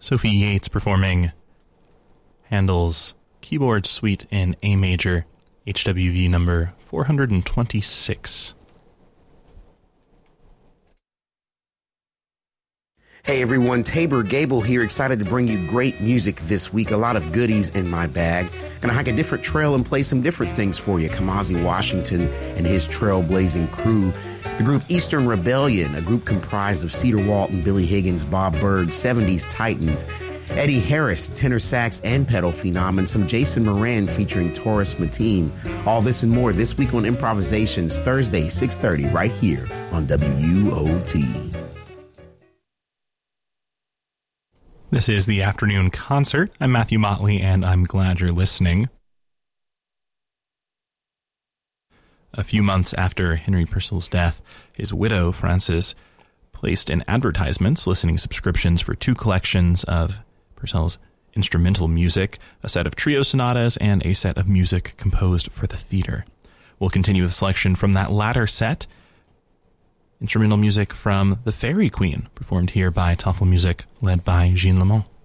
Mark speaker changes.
Speaker 1: Sophie Yates performing Handel's Keyboard Suite in A major, HWV number 426.
Speaker 2: Hey everyone, Tabor Gable here, excited to bring you great music this week. A lot of goodies in my bag. Gonna hike a different trail and play some different things for you. Kamasi Washington and his trailblazing crew. The group Eastern Rebellion, a group comprised of Cedar Walton, Billy Higgins, Bob Berg, 70s Titans, Eddie Harris, tenor sax and pedal phenom, and some Jason Moran featuring Taurus Mateen. All this and more this week on Improvisations, Thursday, 6:30, right here on WUOT.
Speaker 1: This is the Afternoon Concert. I'm Matthew Motley, and I'm glad you're listening. A few months after Henry Purcell's death, his widow, Frances, placed in advertisements listening subscriptions for 2 collections of Purcell's instrumental music, a set of trio sonatas, and a set of music composed for the theater. We'll continue with a selection from that latter set, instrumental music from The Fairy Queen, performed here by Toffel Music, led by Gene Lamont.